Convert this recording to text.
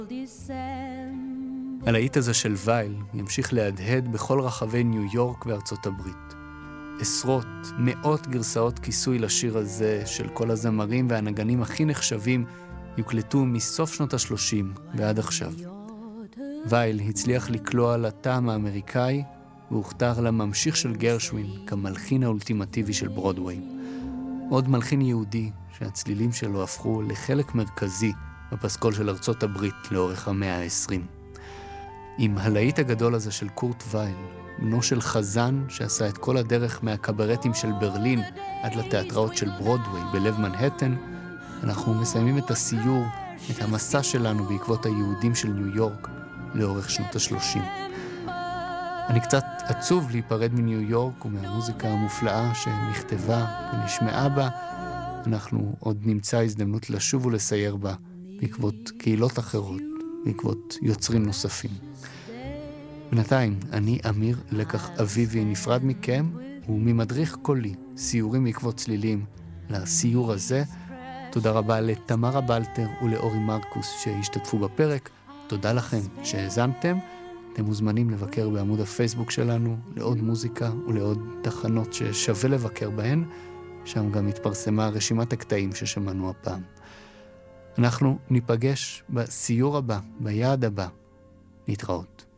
הלהיט הזה של וייל ימשיך להדהד בכל רחבי ניו יורק וארצות הברית. עשרות, מאות גרסאות כיסוי לשיר הזה של כל הזמרים והנגנים הכי נחשבים יוקלטו מסוף שנות ה-30 ועד עכשיו. וייל הצליח לקלוע לטעם האמריקאי והוכתר לממשיך של גרשווין כמלחין האולטימטיבי של ברודווי. עוד מלחין יהודי שהצלילים שלו הפכו לחלק מרכזי בפסקול של ארצות הברית לאורך המאה ה-20. עם הלהיט הגדול הזה של קורט וייל, בנו של חזן שעשה את כל הדרך מהקברטים של ברלין עד לתיאטראות של ברודווי בלב מנהטן, אנחנו מסיימים את הסיור, את המסע שלנו בעקבות היהודים של ניו יורק לאורך שנות ה-30. אני קצת עצוב להיפרד מניו יורק ומהמוזיקה המופלאה שנכתבה ונשמעה בה. אנחנו עוד נמצא הזדמנות לשוב ולסייר בה בעקבות קהילות אחרות, בעקבות יוצרים נוספים. בינתיים, אני אמיר לקח אביבי נפרד מכם וממדריך קולי, סיורים בעקבות צלילים לסיור הזה. תודה רבה לתמרה בלטר ולאורי מרקוס שהשתתפו בפרק. תודה לכם שהאזנתם. אתם מוזמנים לבקר בעמוד הפייסבוק שלנו לעוד מוזיקה ולעוד תחנות ששווה לבקר בהן. שם גם התפרסמה רשימת הקטעים ששמענו הפעם. אנחנו ניפגש בסיור הבא, ביעד הבא. להתראות.